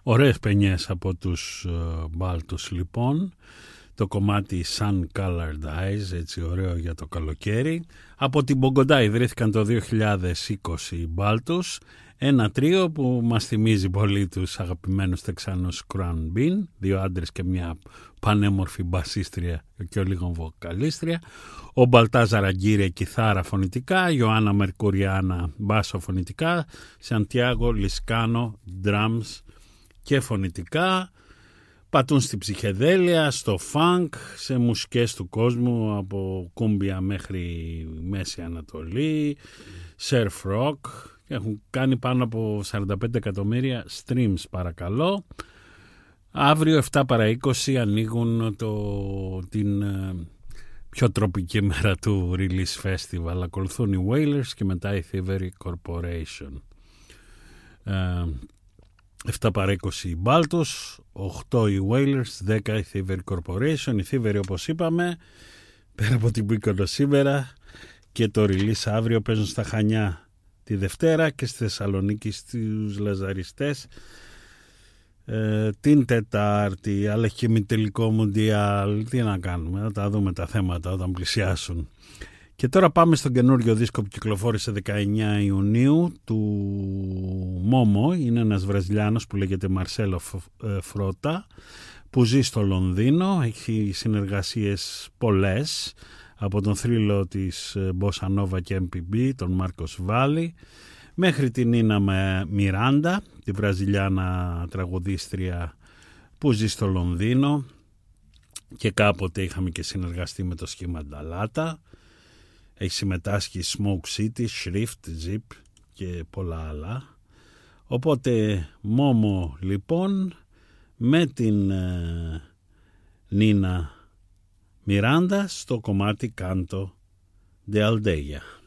Ωραίες παινιές από τους Μπάλτους λοιπόν. Το κομμάτι Sun Colored Eyes, έτσι ωραίο για το καλοκαίρι. Από την Μπογκοντά ιδρύθηκαν το 2020 οι Μπάλτους. Ένα τρίο που μας θυμίζει πολύ τους αγαπημένους Τεξάνους Crown Bean, δύο άντρες και μια πανέμορφη μπασίστρια και ο λίγο βοκαλίστρια. Ο Μπαλτάζαρ Αγκύρε κιθάρα φωνητικά, Ιωάννα Μερκουριάνα μπάσο φωνητικά, Σαντιάγο Λισκάνο drums και φωνητικά. Πατούν στη ψυχεδέλεια, στο funk, σε μουσικές του κόσμου από κούμπια μέχρι Μέση Ανατολή, surf rock. Έχουν κάνει πάνω από 45 εκατομμύρια streams παρακαλώ. Αύριο 7 παρά 20 ανοίγουν την πιο τροπική μέρα του Release Festival. Ακολουθούν οι Wailers και μετά η Thievery Corporation. 7 παρά 20 οι Μπάλτους, 8 οι Wailers, 10 η Thievery Corporation. Η Thievery, όπως είπαμε, πέρα από την Πίκολο σήμερα και το Release αύριο, παίζουν στα Χανιά τη Δευτέρα και στη Θεσσαλονίκη στους Λαζαριστές την Τετάρτη. Αλλά έχει και μη τελικό Μουντιάλ. Τι να κάνουμε, θα τα δούμε τα θέματα όταν πλησιάσουν. Και τώρα πάμε στον καινούριο δίσκο που κυκλοφόρησε 19 Ιουνίου του Μόμο. Είναι ένας Βραζιλιάνος που λέγεται Μαρσέλο Φρότα, που ζει στο Λονδίνο. Έχει συνεργασίες πολλές από τον θρύλο της Bossa Nova και MPB, τον Μάρκος Βάλι, μέχρι την Νίνα Μιράντα, τη Βραζιλιάνα τραγουδίστρια που ζει στο Λονδίνο και κάποτε είχαμε και συνεργαστεί με το σχήμα Νταλάτα. Έχει συμμετάσχει Smoke City, Shrift, Zip και πολλά άλλα. Οπότε Μόμο λοιπόν με την Νίνα Μιράντα στο κομμάτι Canto de Aldeia.